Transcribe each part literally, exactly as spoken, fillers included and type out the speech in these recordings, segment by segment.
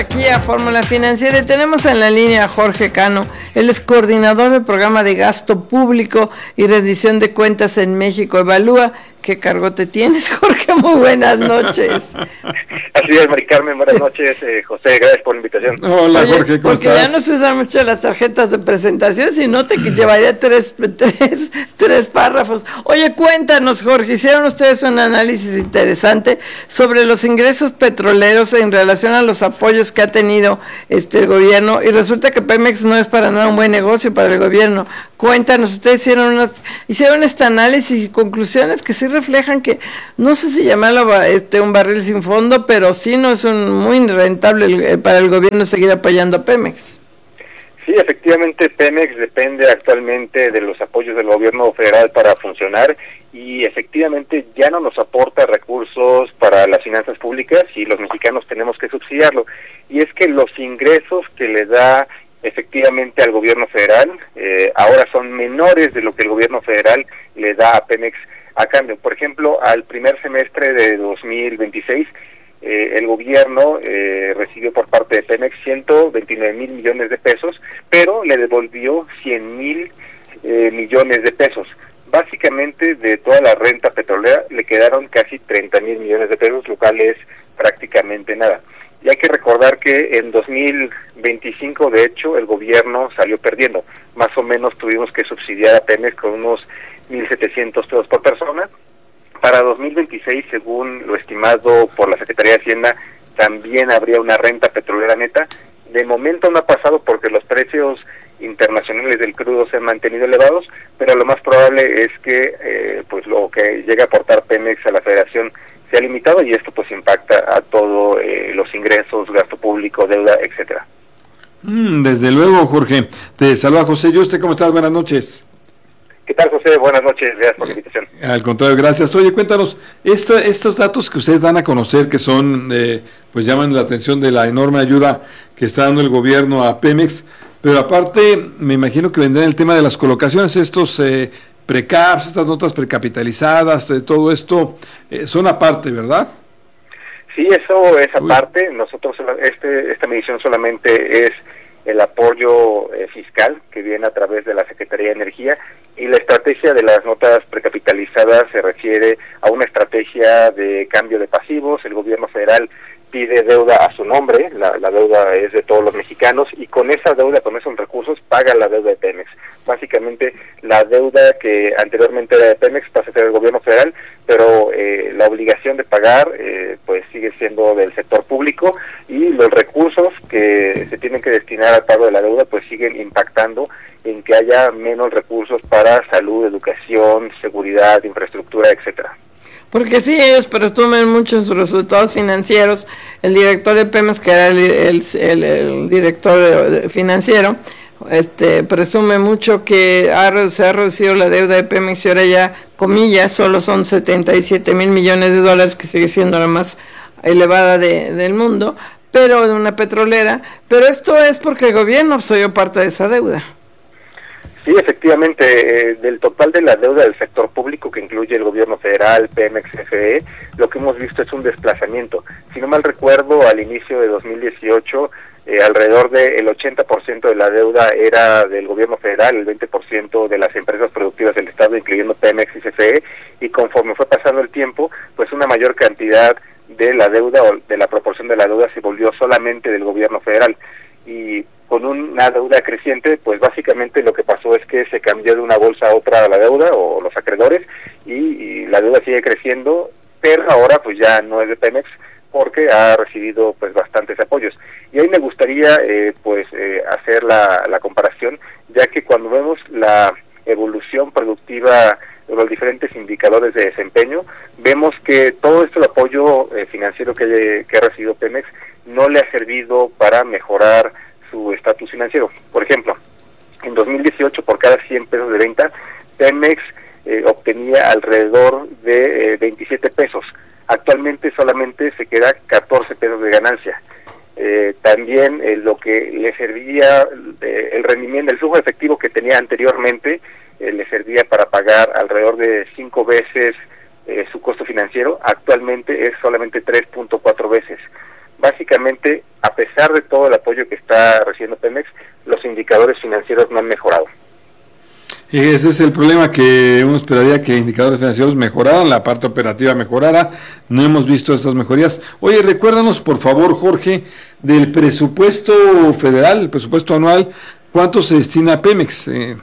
Aquí a Fórmula Financiera y tenemos en la línea a Jorge Cano. Él es coordinador del programa de gasto público y rendición de cuentas en México. Evalúa. ¿Qué cargo te tienes, Jorge? Muy buenas noches. Así es, Mari Carmen, buenas noches, eh, José, gracias por la invitación. Hola, Oye, Jorge, ¿cómo porque estás? Ya no se usan mucho las tarjetas de presentación, si no te llevaría tres, tres, tres párrafos. Oye, cuéntanos, Jorge, hicieron ustedes un análisis interesante sobre los ingresos petroleros en relación a los apoyos que ha tenido este el gobierno, y resulta que Pemex no es para nada un buen negocio para el gobierno. Cuéntanos, ustedes hicieron unos, hicieron este análisis y conclusiones que sí reflejan que, no sé si llamarlo este, un barril sin fondo, pero sí no es un, muy rentable el, para el gobierno seguir apoyando a Pemex. Sí, efectivamente Pemex depende actualmente de los apoyos del gobierno federal para funcionar y efectivamente ya no nos aporta recursos para las finanzas públicas y los mexicanos tenemos que subsidiarlo. Y es que los ingresos que le da efectivamente al gobierno federal eh, ahora son menores de lo que el gobierno federal le da a Pemex a cambio. Por ejemplo, al primer semestre de dos mil veintiséis, eh, el gobierno eh, recibió por parte de Pemex ciento veintinueve mil millones de pesos, pero le devolvió cien mil eh, millones de pesos. Básicamente, de toda la renta petrolera le quedaron casi treinta mil millones de pesos, lo cual es prácticamente nada. Y hay que recordar que en dos mil veinticinco, de hecho, el gobierno salió perdiendo. Más o menos tuvimos que subsidiar a Pemex con unos mil setecientos pesos por persona. Para dos mil veintiséis, según lo estimado por la Secretaría de Hacienda, también habría una renta petrolera neta. De momento no ha pasado porque los precios internacionales del crudo se han mantenido elevados, pero lo más probable es que eh, pues lo que llegue a aportar Pemex a la Federación sea limitado y esto pues impacta a todos eh, los ingresos, gasto público, deuda, etcétera. Mm, desde luego, Jorge. Te saluda José Yuste, ¿cómo estás? Buenas noches. ¿Qué tal, José? Buenas noches, gracias por la invitación. Al contrario, gracias. Oye, cuéntanos, esta, estos datos que ustedes dan a conocer, que son, eh, pues llaman la atención de la enorme ayuda que está dando el gobierno a Pemex, pero aparte, me imagino que vendrán el tema de las colocaciones, estos eh, precaps, estas notas precapitalizadas, eh, todo esto, eh, son aparte, ¿verdad? Sí, eso es aparte. Uy. Nosotros, este, esta medición solamente es el apoyo eh, fiscal que viene a través de la Secretaría de Energía, y la estrategia de las notas precapitalizadas se refiere a una estrategia de cambio de pasivos. El gobierno federal pide deuda a su nombre, la, la deuda es de todos los mexicanos, y con esa deuda, con esos recursos, paga la deuda de Pemex. Básicamente, la deuda que anteriormente era de Pemex pasa a ser del gobierno federal, pero eh, la obligación de pagar eh, pues sigue siendo del sector público, y los recursos que se tienen que destinar al pago de la deuda pues siguen impactando en que haya menos recursos para salud, educación, seguridad, infraestructura, etcétera. Porque sí, ellos presumen mucho en sus resultados financieros. El director de Pemex, que era el, el, el, el director financiero, este presume mucho que ha, se ha reducido la deuda de Pemex y ahora ya, comillas, solo son setenta y siete mil millones de dólares, que sigue siendo la más elevada de, del mundo, pero de una petrolera. Pero esto es porque el gobierno absorbió parte de esa deuda. Sí, efectivamente, eh, del total de la deuda del sector público, que incluye el gobierno federal, Pemex, C F E, lo que hemos visto es un desplazamiento. Si no mal recuerdo, al inicio de dos mil dieciocho, eh, alrededor del ochenta por ciento de la deuda era del gobierno federal, el veinte por ciento de las empresas productivas del Estado, incluyendo Pemex y C F E, y conforme fue pasando el tiempo, pues una mayor cantidad de la deuda o de la proporción de la deuda se volvió solamente del gobierno federal. Y con una deuda creciente, pues básicamente lo que pasó es que se cambió de una bolsa a otra la deuda o los acreedores, y, y la deuda sigue creciendo, pero ahora pues ya no es de Pemex porque ha recibido pues bastantes apoyos. Y ahí me gustaría eh, pues eh, hacer la, la comparación, ya que cuando vemos la evolución productiva de los diferentes indicadores de desempeño, vemos que todo este apoyo eh, financiero que, que ha recibido Pemex no le ha servido para mejorar su estatus financiero. Por ejemplo, en dos mil dieciocho, por cada cien pesos de venta, Pemex eh, obtenía alrededor de eh, veintisiete pesos. Actualmente solamente se queda catorce pesos de ganancia. Eh, también eh, lo que le servía, eh, el rendimiento, el flujo efectivo que tenía anteriormente, eh, le servía para pagar alrededor de cinco veces eh, su costo financiero. Actualmente es solamente tres punto cuatro veces. básicamente, a pesar de todo el apoyo que está recibiendo Pemex, los indicadores financieros no han mejorado. Y ese es el problema, que uno esperaría que indicadores financieros mejoraran, la parte operativa mejorara. No hemos visto estas mejorías. Oye, recuérdanos por favor, Jorge, del presupuesto federal, el presupuesto anual, ¿cuánto se destina a Pemex? Eh,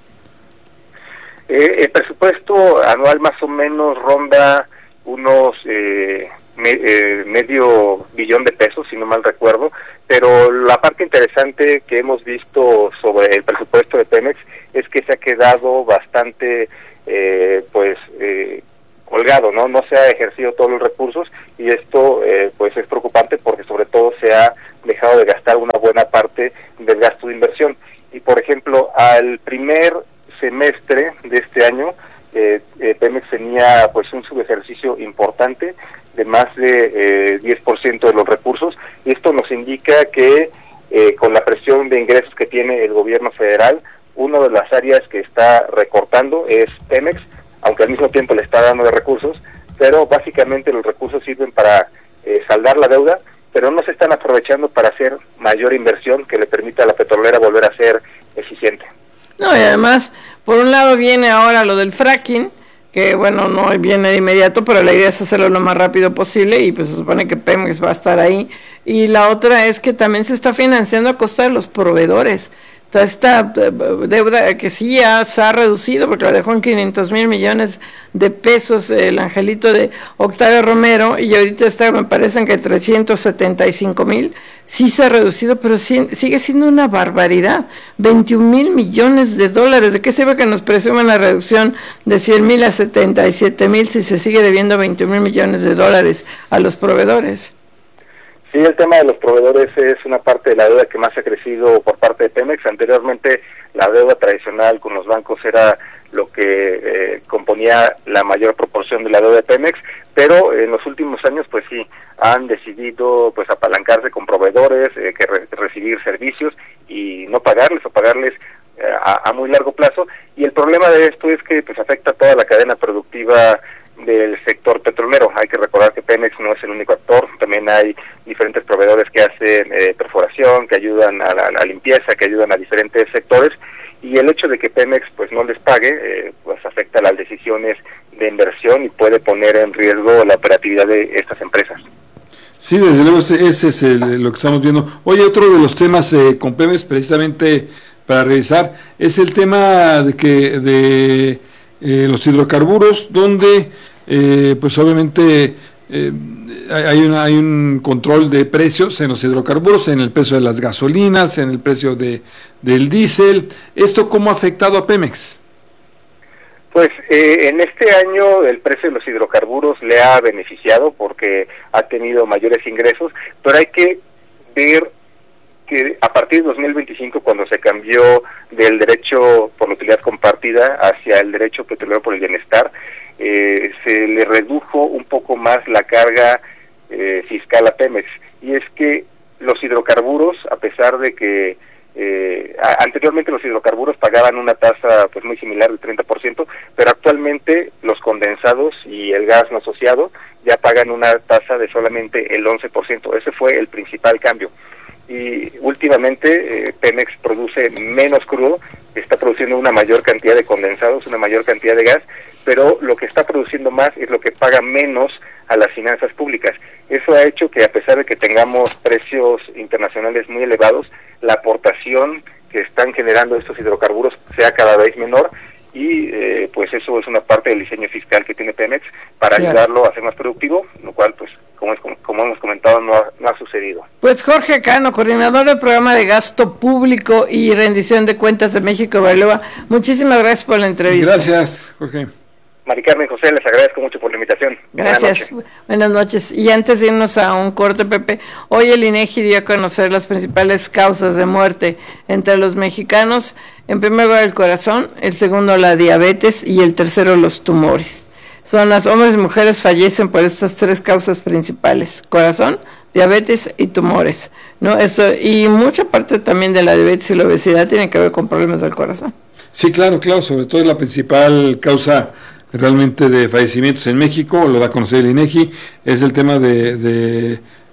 Eh, el presupuesto anual más o menos ronda unos eh, me, eh, medio billón de pesos, si no mal recuerdo, pero la parte interesante que hemos visto sobre el presupuesto de Pemex es que se ha quedado bastante eh, pues eh, colgado, no no se ha ejercido todos los recursos, y esto eh, pues es preocupante porque sobre todo se ha dejado de gastar una buena parte del gasto de inversión. Y por ejemplo, al primer semestre de este año, eh, eh, Pemex tenía pues un subejercicio importante de más de eh, diez por ciento de los recursos, y esto nos indica que eh, con la presión de ingresos que tiene el gobierno federal, una de las áreas que está recortando es Pemex, aunque al mismo tiempo le está dando de recursos, pero básicamente los recursos sirven para eh, saldar la deuda, pero no se están aprovechando para hacer mayor inversión que le permita a la petrolera volver a ser eficiente. No, y además, por un lado viene ahora lo del fracking, que bueno, no viene de inmediato, pero la idea es hacerlo lo más rápido posible, y pues se supone que Pemex va a estar ahí. Y la otra es que también se está financiando a costa de los proveedores. Esta deuda que sí ya se ha reducido, porque la dejó en quinientos mil millones de pesos el angelito de Octavio Romero, y ahorita está, me parecen que trescientos setenta y cinco mil, sí se ha reducido, pero sí, sigue siendo una barbaridad, veintiún mil millones de dólares. ¿De qué sirve que nos presuman la reducción de cien mil a setenta y siete mil si se sigue debiendo veintiún mil millones de dólares a los proveedores? Sí, el tema de los proveedores es una parte de la deuda que más ha crecido por parte de Pemex. Anteriormente, la deuda tradicional con los bancos era lo que eh, componía la mayor proporción de la deuda de Pemex, pero en los últimos años, pues sí, han decidido pues apalancarse con proveedores, eh, que re recibir servicios y no pagarles o pagarles eh, a, a muy largo plazo. Y el problema de esto es que pues afecta a toda la cadena productiva del sector petrolero. Hay que recordar que Pemex no es el único actor, también hay diferentes proveedores que hacen eh, perforación, que ayudan a la, a la limpieza, que ayudan a diferentes sectores, y el hecho de que Pemex pues no les pague, eh, pues afecta las decisiones de inversión y puede poner en riesgo la operatividad de estas empresas. Sí, desde luego ese, ese es el, lo que estamos viendo. Oye, otro de los temas eh, con Pemex, precisamente para revisar, es el tema de que de Eh, los hidrocarburos, donde eh, pues obviamente eh, hay, una, hay un control de precios en los hidrocarburos, en el precio de las gasolinas, en el precio de del diésel. ¿Esto cómo ha afectado a Pemex? Pues eh, en este año el precio de los hidrocarburos le ha beneficiado porque ha tenido mayores ingresos, pero hay que ver que a partir de dos mil veinticinco, cuando se cambió del derecho por la utilidad compartida hacia el derecho petrolero por el bienestar, eh, se le redujo un poco más la carga eh, fiscal a Pemex. Y es que los hidrocarburos, a pesar de que eh, a, anteriormente los hidrocarburos pagaban una tasa pues muy similar del treinta por ciento, pero actualmente los condensados y el gas no asociado ya pagan una tasa de solamente el once por ciento. Ese fue el principal cambio. Y últimamente eh, Pemex produce menos crudo, está produciendo una mayor cantidad de condensados, una mayor cantidad de gas, pero lo que está produciendo más es lo que paga menos a las finanzas públicas. Eso ha hecho que, a pesar de que tengamos precios internacionales muy elevados, la aportación que están generando estos hidrocarburos sea cada vez menor, y eh, pues eso es una parte del diseño fiscal que tiene Pemex para claro. ayudarlo a ser más productivo, lo cual pues como, es, como hemos comentado no ha, no ha sucedido. Pues Jorge Cano, coordinador del programa de gasto público y rendición de cuentas de México Evalúa, muchísimas gracias por la entrevista. Gracias, Jorge. Mari Carmen, José, les agradezco mucho por la invitación. Gracias. Buenas noches. Buenas noches. Y antes de irnos a un corte, Pepe, hoy el INEGI dio a conocer las principales causas de muerte entre los mexicanos. En primer lugar, el corazón, el segundo, la diabetes, y el tercero, los tumores. Son las hombres y mujeres fallecen por estas tres causas principales: corazón, diabetes y tumores, ¿no? Esto, y mucha parte también de la diabetes y la obesidad tiene que ver con problemas del corazón. Sí, claro, claro, sobre todo es la principal causa realmente de fallecimientos en México, lo da a conocer el INEGI, es el tema de, de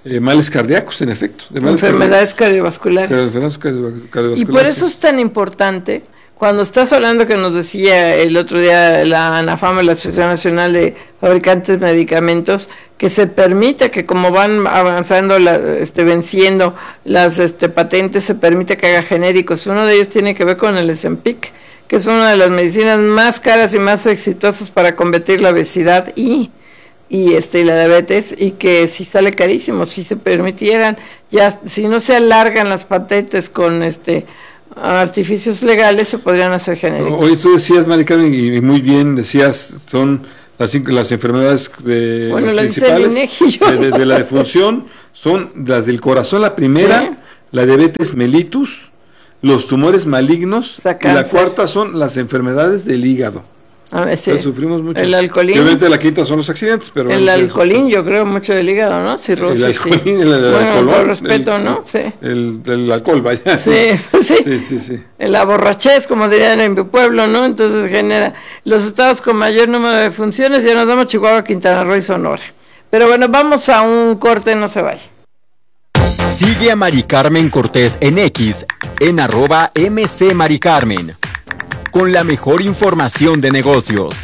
eh, males cardíacos, en efecto. De males enfermedades cardiovasculares. Enfermedades cardiovasculares. Y por eso es tan importante, cuando estás hablando que nos decía el otro día la ANAFAM, la Asociación Nacional de Fabricantes de Medicamentos, que se permite que como van avanzando, la, este, venciendo las este, patentes, se permite que haga genéricos. Uno de ellos tiene que ver con el Ozempic, que es una de las medicinas más caras y más exitosas para combatir la obesidad y, y, este, y la diabetes, y que si sale carísimo, si se permitieran, ya si no se alargan las patentes con este artificios legales, se podrían hacer genéricos. Oye, tú decías, Mari Carmen, y muy bien, decías, son las cinco, las enfermedades de bueno, las principales de, de, de la defunción, son las del corazón, la primera, ¿sí? La diabetes mellitus, los tumores malignos, y la cuarta son las enfermedades del hígado. A ver, sí. Sufrimos mucho. El alcoholín. Obviamente la quinta son los accidentes, pero... El bueno, alcoholín, yo creo mucho del hígado, ¿no? Cirrosis, el alcoholín, sí. el, el bueno, alcohol, con respeto, el, ¿no? Sí. El, el alcohol, vaya. Sí, sí. Sí, sí, sí. La borrachez, como dirían en mi pueblo, ¿no? Entonces genera los estados con mayor número de funciones. Ya nos damos Chihuahua, Quintana Roo y Sonora. Pero bueno, vamos a un corte, no se vaya. Sigue a Mari Carmen Cortés en X, en arroba mcmaricarmen, con la mejor información de negocios.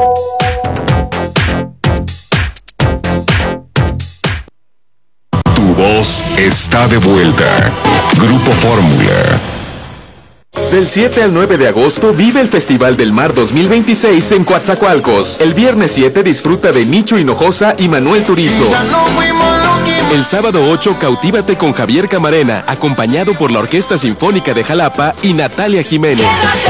Tu voz está de vuelta. Grupo Fórmula. Del siete al nueve de agosto vive el Festival del Mar dos mil veintiséis en Coatzacoalcos. El viernes siete disfruta de Nicho Hinojosa y Manuel Turizo. El sábado ocho cautívate con Javier Camarena, acompañado por la Orquesta Sinfónica de Jalapa y Natalia Jiménez.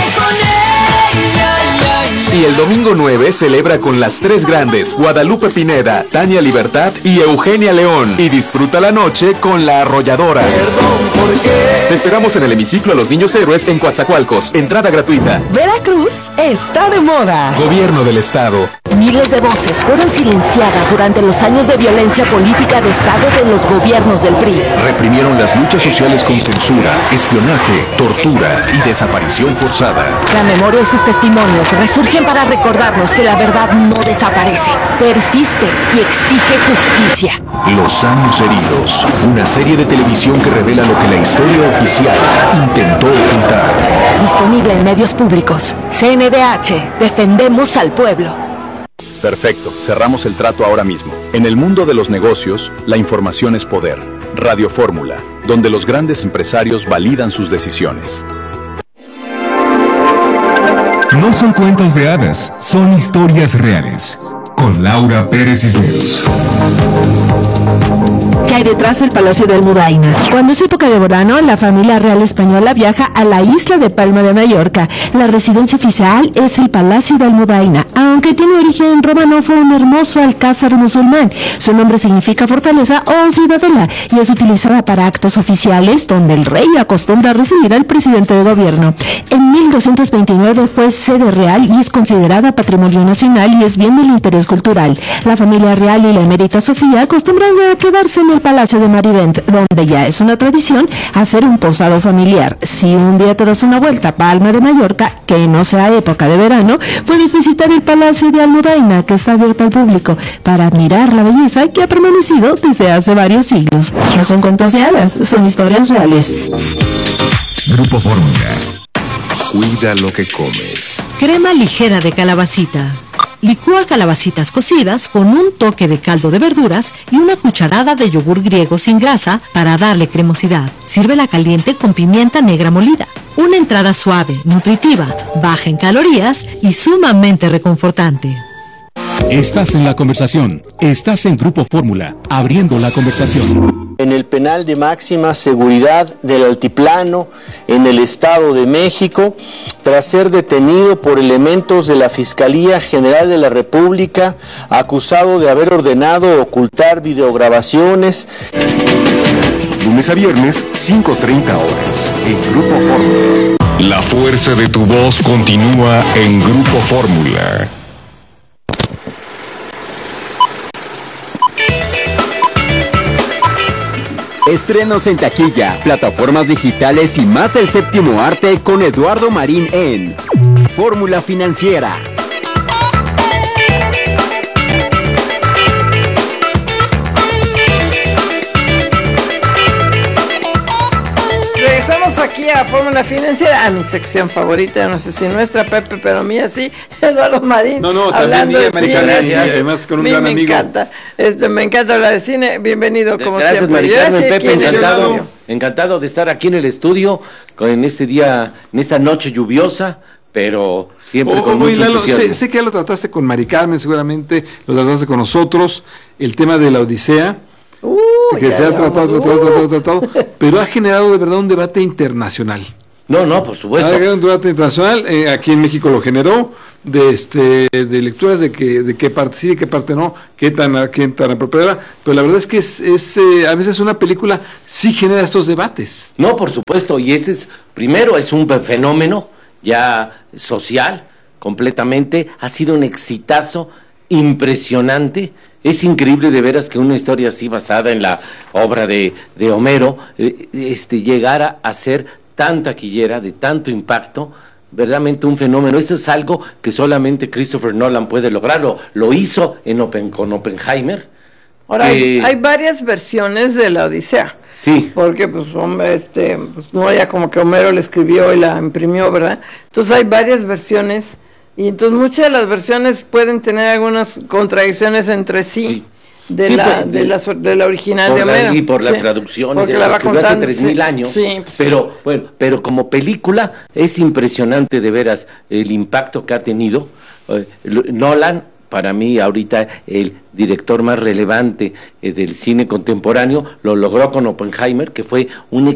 Y el domingo nueve celebra con las tres grandes, Guadalupe Pineda, Tania Libertad y Eugenia León. Y disfruta la noche con La Arrolladora. Te esperamos en el hemiciclo a los Niños Héroes en Coatzacoalcos. Entrada gratuita. Veracruz está de moda. Gobierno del Estado. Miles de voces fueron silenciadas durante los años de violencia política de Estado de los gobiernos del P R I. Reprimieron las luchas sociales con censura, espionaje, tortura y desaparición forzada. La memoria y sus testimonios resurgen para recordarnos que la verdad no desaparece, persiste y exige justicia. Los años heridos, una serie de televisión que revela lo que la historia oficial intentó ocultar. Disponible en medios públicos. C N D H, defendemos al pueblo. Perfecto, cerramos el trato ahora mismo. En el mundo de los negocios, la información es poder. Radio Fórmula, donde los grandes empresarios validan sus decisiones. No son cuentos de hadas, son historias reales. Con Laura Pérez Cisneros. ¿Qué hay detrás del Palacio de Almudaina? Cuando es época de verano, la familia real española viaja a la isla de Palma de Mallorca. La residencia oficial es el Palacio de Almudaina. Aunque tiene origen romano, fue un hermoso alcázar musulmán. Su nombre significa fortaleza o ciudadela y es utilizada para actos oficiales donde el rey acostumbra a recibir al presidente de gobierno. En mil doscientos veintinueve fue sede real y es considerada patrimonio nacional y es bien del interés cultural. La familia real y la emérita Sofía acostumbran a quedarse en el Palacio de Marivent, donde ya es una tradición hacer un posado familiar. Si un día te das una vuelta a Palma de Mallorca, que no sea época de verano, puedes visitar el Palacio de Almudaina, que está abierto al público, para admirar la belleza que ha permanecido desde hace varios siglos. No son cuentos de hadas, son historias reales. Grupo Fórmula. Cuida lo que comes. Crema ligera de calabacita. Licúa calabacitas cocidas con un toque de caldo de verduras y una cucharada de yogur griego sin grasa para darle cremosidad. Sírvela caliente con pimienta negra molida. Una entrada suave, nutritiva, baja en calorías y sumamente reconfortante. Estás en la conversación. Estás en Grupo Fórmula, abriendo la conversación. En el penal de máxima seguridad del Altiplano, en el Estado de México, tras ser detenido por elementos de la Fiscalía General de la República, acusado de haber ordenado ocultar videograbaciones. Lunes a viernes, cinco treinta horas, en Grupo Fórmula. La fuerza de tu voz continúa en Grupo Fórmula. Estrenos en taquilla, plataformas digitales y más el séptimo arte con Eduardo Marín en Fórmula Financiera. Regresamos aquí a Fórmula Financiera, a mi sección favorita, no sé si nuestra, Pepe, pero mía sí, Eduardo Marín. No, no, hablando también de mía, cine, gracias, además con un me, gran me amigo. Encanta, este, me encanta hablar de cine, bienvenido como Gracias, siempre. Mari Carmen, Gracias, Pepe, encantado, estudio. encantado de estar aquí en el estudio, con, en este día, en esta noche lluviosa, pero siempre Oh, con oh, mucho Lalo, entusiasmo. sé, sé que ya lo trataste con Mari Carmen, seguramente lo trataste con nosotros, el tema de la Odisea, uh, que se ha ya, tratado, uh. tratado, tratado, tratado, pero ha generado de verdad un debate internacional. No, no, por supuesto. Ha generado un debate internacional, eh, aquí en México lo generó, de este de lecturas de que de qué parte sí, de qué parte no, qué tan, qué tan apropiada, pero la verdad es que es, es eh, a veces una película sí genera estos debates. No, por supuesto, y este es, primero es un fenómeno ya social, completamente, ha sido un exitazo impresionante. Es increíble de veras que una historia así basada en la obra de, de Homero eh, este, llegara a ser tan taquillera, de tanto impacto, verdaderamente un fenómeno. Eso es algo que solamente Christopher Nolan puede lograrlo. Lo hizo en Open, con Oppenheimer. Ahora, que, hay, hay varias versiones de la Odisea. Sí. Porque, pues, hombre, este, pues, no ya como que Homero la escribió y la imprimió, ¿verdad? Entonces hay varias versiones. Y entonces muchas de las versiones pueden tener algunas contradicciones entre sí, sí. De, sí, la, por, de, la, de la original por de Homero. La, y por sí. las traducciones de las que escribió hace tres mil años. Sí. Pero, bueno, pero como película es impresionante de veras el impacto que ha tenido. Eh, Nolan, para mí ahorita el director más relevante eh, del cine contemporáneo, lo logró con Oppenheimer, que fue un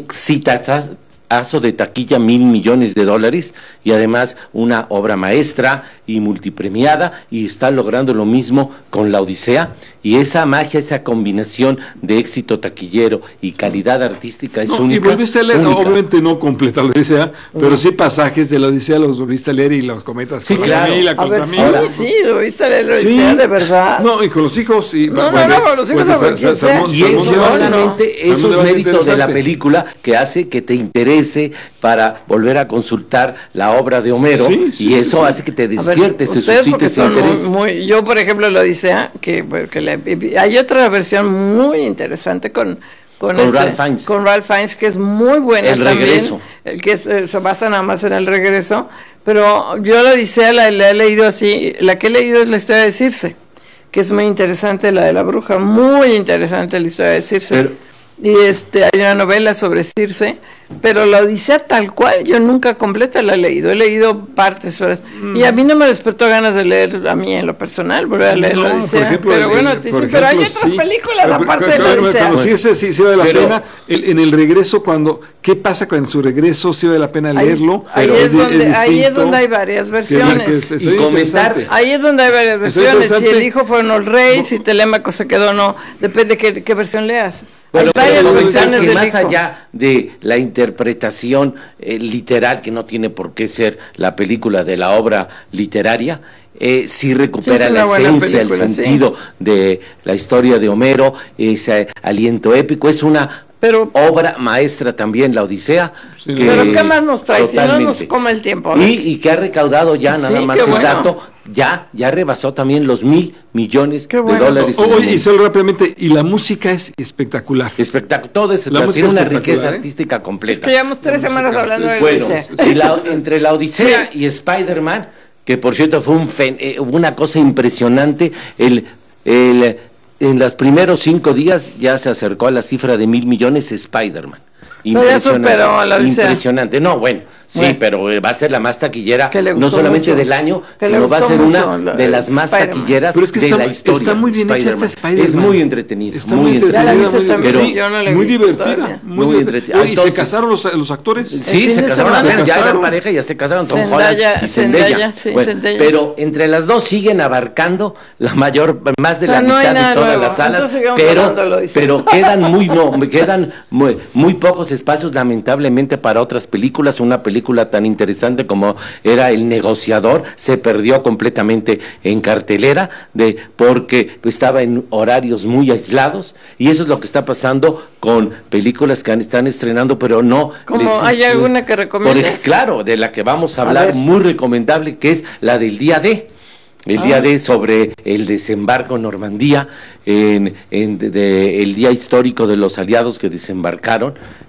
exitazo de taquilla, mil millones de dólares, y además una obra maestra y multipremiada, y está logrando lo mismo con La Odisea, y esa magia, esa combinación de éxito taquillero y calidad artística es no, única. Y volviste a leer, única. obviamente no completa La Odisea, pero sí pasajes de La Odisea los volviste a leer y los comentas. Sí, con claro. Camila, con a ver, Camila. sí, sí, lo viste a leer La Odisea, Sí. de verdad. No, y con los hijos. Y, no, bueno, no, no, con los hijos pues, a quien se- se- sea. se- Y se- eso se- solamente, se- esos se- méritos de la interesante. película que hace que te interese para volver a consultar la obra de Homero, Sí, sí, y eso sí, sí. hace que te A ver, despiertes, te ustedes porque suscites son interés. muy, muy- yo por ejemplo la Odisea, que, que le- hay otra versión muy interesante con con, Con este, Ralph Fiennes. con Ralph Fiennes, que es muy buena El también, regreso. el que es, eh, se basa nada más en el regreso, pero yo la Odisea la, la he leído así, la que he leído es la historia de Circe, que es muy interesante, la de la bruja, muy interesante la historia de Circe. Pero- y este hay una novela sobre Circe, pero la Odisea tal cual yo nunca completa la he leído, he leído partes pero, mm. y a mí no me despertó ganas de leer a mí en lo personal volver a leer No, la por Odisea, ejemplo, pero el- bueno, el- sí, por pero hay ejemplo, otras sí. películas Pero, aparte pero, de la pero, Odisea. pero sí, ese sí, sí vale la Pero- pena. El- en el regreso, cuando ¿qué pasa con su regreso? Sí vale la pena Ahí- leerlo. ahí, pero es di- donde, ahí es distinto. donde hay varias versiones. Que- que es- Y está comentar- interesante. Ahí es donde hay varias Está versiones. Si interesante. el hijo fueron los reyes, si Telémaco se quedó o no, depende qué, qué versión leas. Bueno, hay varias pero comentar versiones que del más hijo. allá de la interpretación eh, literal, que no tiene por qué ser la película de la obra literaria, eh, sí recupera Sí, es la una buena esencia, película, el sí. sentido de la historia de Homero, ese aliento épico, es una Pero- obra maestra también, La Odisea. Sí, que- Pero ¿qué más nos trae? Si no nos totalmente. come el tiempo. Y, y que ha recaudado ya, Sí, nada más qué el bueno. dato, ya, ya rebasó también los mil millones Qué de bueno. dólares. en el Oye, y mundo. solo rápidamente, y la música es espectacular. Espectáculo, todo eso, La música tiene una espectacular, riqueza ¿eh? artística Es completa. que llevamos tres semanas hablando de la Bueno, Odisea. y la- entre la Odisea Sí. y Spider-Man, que por cierto fue un fen- eh, una cosa impresionante, el, el, en los primeros cinco días ya se acercó a la cifra de mil millones Spider-Man. sea, ya superó a la Odisea. Impresionante, no, bueno, sí, Bueno. pero eh, va a ser la más taquillera, Que le no gustó solamente mucho. del año, Que le sino va a gustó ser mucho una la- de las más Spider-Man. taquilleras Pero es que de está, la historia. está muy bien hecha esta Spider-Man. Es muy entretenida, Está muy muy entretenida. Ya la entretenida, viste muy, también, sí, yo no la he muy visto divertida. todavía. Muy, Muy divertida. entretenida. Oye, ¿y se Entonces- casaron los, los actores? Sí, fin se de casaron, semana. apenas, ya Se eran casaron. pareja, ya se casaron Tom Zendaya, Holland y Zendaya, Zendaya. sí, Bueno, Zendaya. pero entre las dos siguen abarcando la mayor, más de O sea, la no hay mitad nada de todas nuevo. las salas, Entonces sigamos pero, hablando de lo Odisea. pero quedan muy, no, quedan muy, muy pocos espacios lamentablemente para otras películas. Una película tan interesante como era El Negociador se perdió completamente en cartelera de porque estaba en horarios muy aislados, y eso es lo que está pasando con películas que han- están estrenando, pero no. ¿Cómo? les- ¿Hay alguna que por recomiendes? ej- claro, de la que vamos a A hablar, ver. muy recomendable, que es la del día D. El Ah. día D sobre el desembarco en Normandía, en, en de- de- el día histórico de los aliados que desembarcaron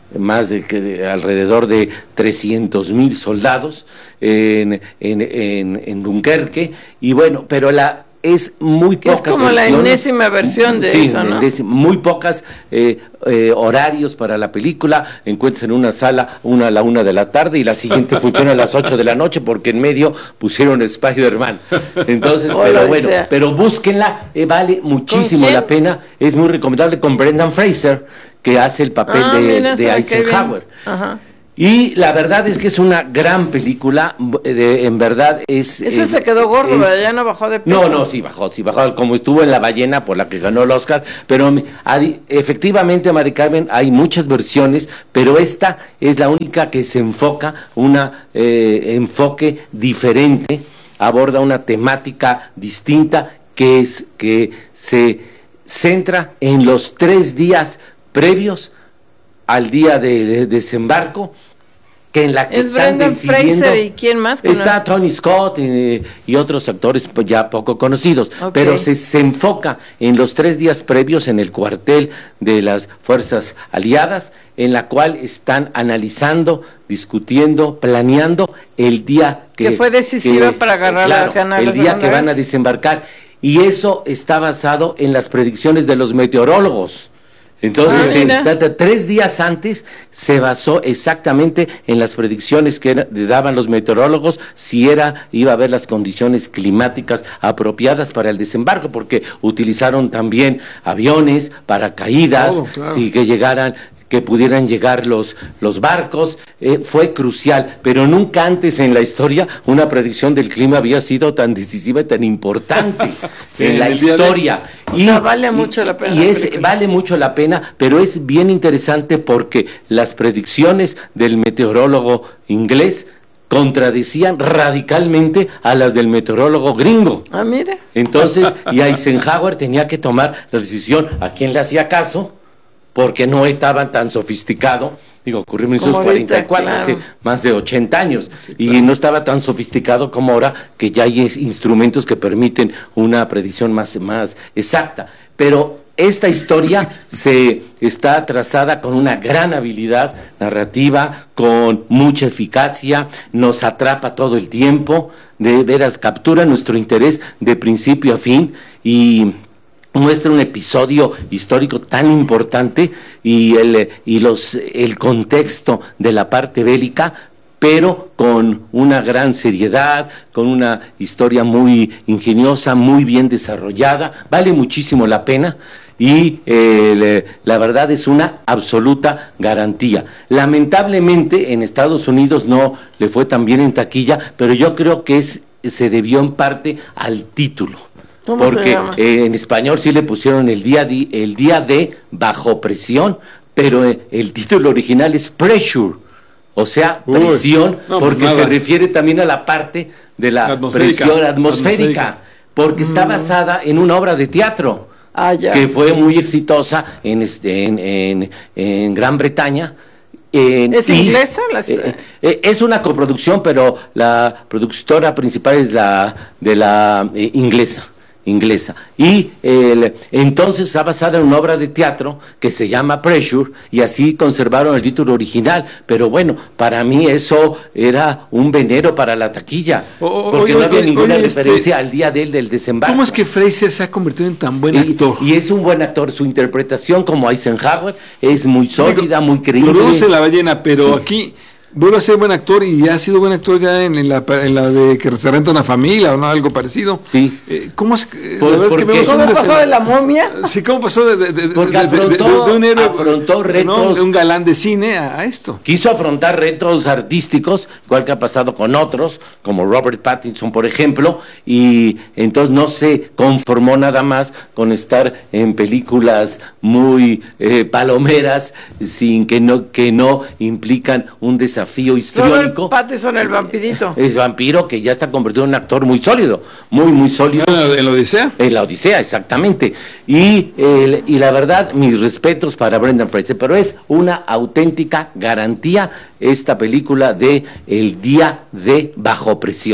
más de, que de alrededor de trescientos mil soldados en, en, en, en Dunkerque, y bueno, pero la es muy que pocas es como versiones, la enésima versión de sí, eso, ¿no? Enésima, muy pocas eh, eh, horarios para la película. Encuentras en una sala una a la una de la tarde y la siguiente funciona a las ocho de la noche porque en medio pusieron Spider-Man. Entonces, pero bueno, pero búsquenla, eh, vale muchísimo la pena, es muy recomendable, con Brendan Fraser, que hace el papel ah, de, mira, de Eisenhower. Ajá. Y la verdad es que es una gran película, de, en verdad es... Ese es, se quedó gordo, es, ¿verdad? Ya no bajó de peso. No, no, sí bajó, sí bajó, como estuvo en La Ballena, por la que ganó el Oscar, pero hay, efectivamente, Mari Carmen, hay muchas versiones, pero esta es la única que se enfoca, un eh, enfoque diferente, aborda una temática distinta, que es que se centra en los tres días previos al día de, de desembarco, que en la que es están Brendan Fraser y quién más. Está no? Tony Scott y, y otros actores pues, ya poco conocidos, okay. pero se, se enfoca en los tres días previos en el cuartel de las fuerzas aliadas, en la cual están analizando, discutiendo, planeando el día que, que fue decisiva que, para agarrar eh, claro, ganar el día que van a desembarcar, y eso está basado en las predicciones de los meteorólogos. Entonces, ah, en, tres días antes se basó exactamente en las predicciones que era, daban los meteorólogos, si era iba a haber las condiciones climáticas apropiadas para el desembarco, porque utilizaron también aviones, paracaídas, oh, claro. si que llegaran que pudieran llegar los, los barcos, eh, fue crucial, pero nunca antes en la historia una predicción del clima había sido tan decisiva y tan importante en la historia. De... Y, o sea, vale mucho y, la pena. Y es, vale mucho la pena, pero es bien interesante porque las predicciones del meteorólogo inglés contradecían radicalmente a las del meteorólogo gringo. Ah, mira. Entonces, y Eisenhower tenía que tomar la decisión a quién le hacía caso, porque no estaban tan sofisticado, digo, ocurrió en mil novecientos cuarenta y cuatro, claro. hace más de ochenta años, sí, claro. y no estaba tan sofisticado como ahora, que ya hay instrumentos que permiten una predicción más, más exacta. Pero esta historia se está trazada con una gran habilidad narrativa, con mucha eficacia, nos atrapa todo el tiempo, de veras captura nuestro interés de principio a fin, y muestra un episodio histórico tan importante y el y los el contexto de la parte bélica, pero con una gran seriedad, con una historia muy ingeniosa, muy bien desarrollada, vale muchísimo la pena. Y eh, le, la verdad es una absoluta garantía. Lamentablemente en Estados Unidos no le fue tan bien en taquilla, pero yo creo que es se debió en parte al título. Porque eh, en español sí le pusieron el día de, el día de Bajo Presión, pero eh, el título original es Pressure, o sea, Uy, presión, no, porque pues se refiere también a la parte de la atmosférica, presión atmosférica, atmosférica. porque mm. está basada en una obra de teatro ah, ya. que fue muy exitosa en, este, en, en, en Gran Bretaña. Eh, ¿Es y, inglesa? Las... Eh, eh, es una coproducción, pero la productora principal es la de la eh, inglesa. inglesa y el, entonces está basada en una obra de teatro que se llama Pressure, y así conservaron el título original, pero bueno, para mí eso era un veneno para la taquilla, oh, porque oye, no había oye, ninguna oye, referencia este, al día del, del desembarco. ¿Cómo es que Fraser se ha convertido en tan buen actor? Y, y es un buen actor, su interpretación como Eisenhower es muy sólida, muy creíble. Lo vemos en La Ballena, pero sí. aquí vuelve a ser buen actor, y ha sido buen actor ya en, en, la, en la de que se renta una familia o no, algo parecido. Sí. Eh, ¿Cómo es? Eh, ¿Por, la verdad es que vemos ¿Cómo pasó de la momia? Sí, ¿cómo pasó de, de, de, Porque de, afrontó, de, de, de un héroe, afrontó retos, ¿no? de un galán de cine a, a esto? Quiso afrontar retos artísticos, igual que ha pasado con otros, como Robert Pattinson, por ejemplo, y entonces no se conformó nada más con estar en películas muy eh, palomeras, sin que no que no implican un desafío histórico. Robert Pattinson, el vampirito. Es vampiro que ya está convertido en un actor muy sólido, muy, muy sólido. ¿En la Odisea? En la Odisea, exactamente. Y, el, y la verdad, mis respetos para Brendan Fraser, pero es una auténtica garantía esta película de El día de Bajo Presión.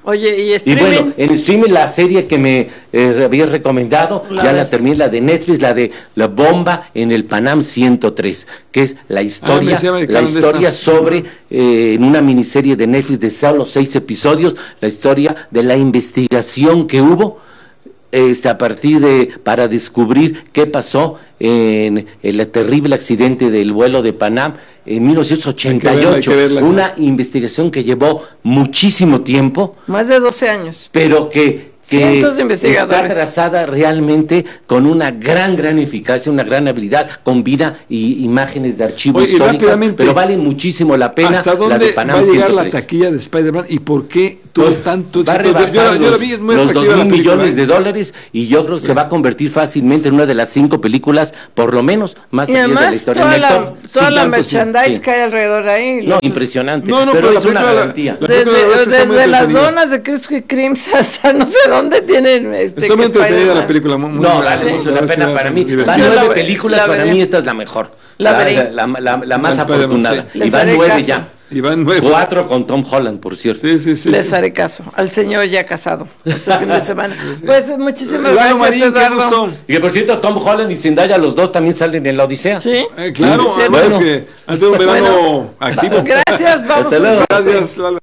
Oye, ¿y streaming? Y bueno, en streaming la serie que me eh, habías recomendado, la ya ves. la terminé, la de Netflix, la de La Bomba en el Panam ciento tres, que es la historia, ah, la historia sobre, eh, en una miniserie de Netflix de solo seis episodios, la historia de la investigación que hubo este, a partir de, para descubrir qué pasó en el terrible accidente del vuelo de Panam en mil novecientos ochenta y ocho, verla, verla, una sí. investigación que llevó muchísimo tiempo. Más de doce años. Pero que... que Cientos de investigadores. Está trazada realmente con una gran, gran eficacia, una gran habilidad, combina y, imágenes de archivos Oye, históricos, pero vale muchísimo la pena. ¿Hasta dónde la de Panam va a llegar ciento tres? La taquilla de Spider-Man y por qué tuvo pues, tanto va a rebasar los, los dos mil millones de dólares y yo creo que sí. se va a convertir fácilmente en una de las cinco películas, por lo menos, más taquilleras de la historia. Toda la, toda sí, la merchandise sí. que hay alrededor de ahí. No, impresionante, no, no, pero, pero es una garantía. Desde las zonas de Krispy Kreme hasta no sé dónde tienen... Este, Está muy entretenida la película. Muy, no, vale mucho la pena para mí. Van nueve películas, para mí esta es la mejor. La, la, la, la, la más la afortunada. Sí. Y van nueve caso. ya. Y van nueve. Cuatro con Tom Holland, por cierto. Sí, sí, sí. Les sí. haré caso. Al señor ya casado. Este fin de semana. Pues muchísimas Lalo gracias, Marín, Eduardo. Y que por cierto, Tom Holland y Zendaya, los dos también salen en la Odisea. Sí. Eh, claro, sí, bueno, que han tenido un verano bueno, activo. Gracias, vamos. Hasta luego. Gracias, Lalo.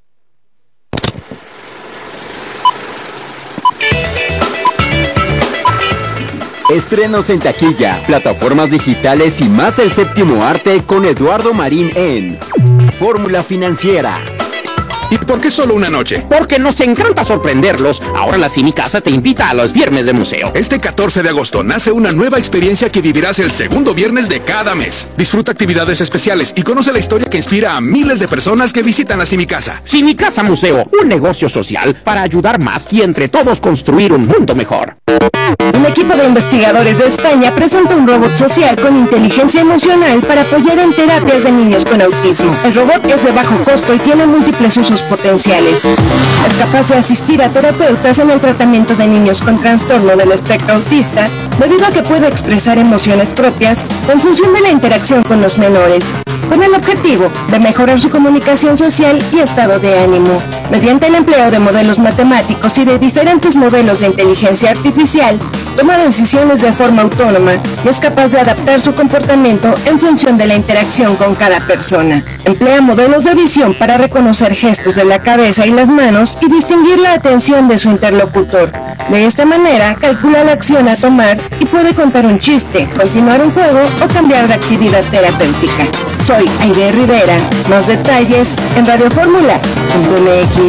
Estrenos en taquilla, plataformas digitales y más el séptimo arte con Eduardo Marín en Fórmula Financiera. ¿Y por qué solo una noche? Porque nos encanta sorprenderlos. Ahora la Cinicasa te invita a los viernes de museo. Este catorce de agosto nace una nueva experiencia que vivirás el segundo viernes de cada mes. Disfruta actividades especiales y conoce la historia que inspira a miles de personas que visitan la Cinicasa. Cinicasa Museo, un negocio social para ayudar más y entre todos construir un mundo mejor. Un equipo de investigadores de España presenta un robot social con inteligencia emocional para apoyar en terapias de niños con autismo. El robot es de bajo costo y tiene múltiples usos potenciales. Es capaz de asistir a terapeutas en el tratamiento de niños con trastorno del espectro autista, debido a que puede expresar emociones propias en función de la interacción con los menores, con el objetivo de mejorar su comunicación social y estado de ánimo. Mediante el empleo de modelos matemáticos y de diferentes modelos de inteligencia artificial, toma decisiones de forma autónoma y es capaz de adaptar su comportamiento en función de la interacción con cada persona. Emplea modelos de visión para reconocer gestos de la cabeza y las manos y distinguir la atención de su interlocutor. De esta manera, calcula la acción a tomar y puede contar un chiste, continuar un juego o cambiar de actividad terapéutica. Soy Aide Rivera. Más detalles en radioformula punto m x.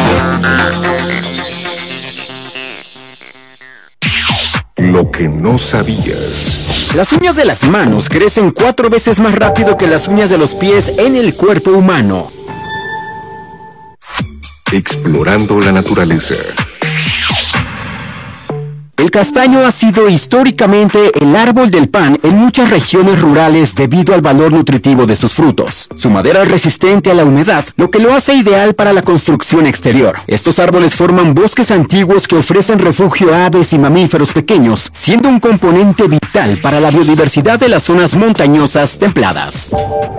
Lo que no sabías. Las uñas de las manos crecen cuatro veces más rápido que las uñas de los pies en el cuerpo humano. Explorando la naturaleza. El castaño ha sido históricamente el árbol del pan en muchas regiones rurales debido al valor nutritivo de sus frutos. Su madera es resistente a la humedad, lo que lo hace ideal para la construcción exterior. Estos árboles forman bosques antiguos que ofrecen refugio a aves y mamíferos pequeños, siendo un componente vital para la biodiversidad de las zonas montañosas templadas.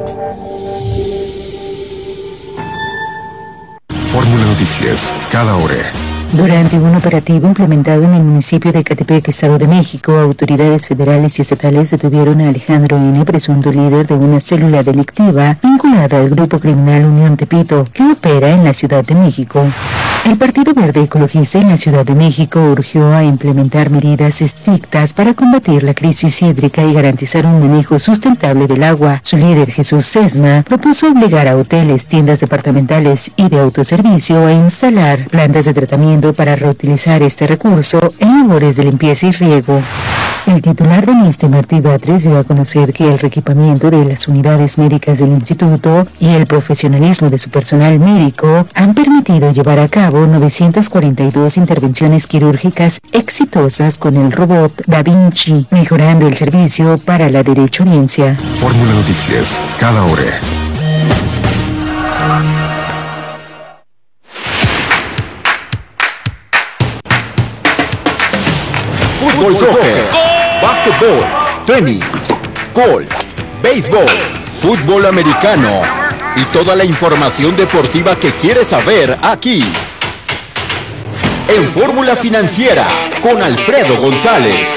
Fórmula Noticias, cada hora. Durante un operativo implementado en el municipio de Ecatepec, Estado de México, autoridades federales y estatales detuvieron a Alejandro N., presunto líder de una célula delictiva vinculada al grupo criminal Unión Tepito, que opera en la Ciudad de México. El Partido Verde Ecologista en la Ciudad de México urgió a implementar medidas estrictas para combatir la crisis hídrica y garantizar un manejo sustentable del agua. Su líder, Jesús Sesma, propuso obligar a hoteles, tiendas departamentales y de autoservicio a instalar plantas de tratamiento para reutilizar este recurso en labores de limpieza y riego. El titular del ISSSTE, Martí Batres, dio a conocer que el reequipamiento de las unidades médicas del instituto y el profesionalismo de su personal médico han permitido llevar a cabo novecientas cuarenta y dos intervenciones quirúrgicas exitosas con el robot Da Vinci, mejorando el servicio para la derechohabiencia. Fórmula Noticias, cada hora. Fútbol, soccer, básquetbol, tenis, golf, béisbol, fútbol americano y toda la información deportiva que quieres saber aquí. en Fórmula Financiera con Alfredo González.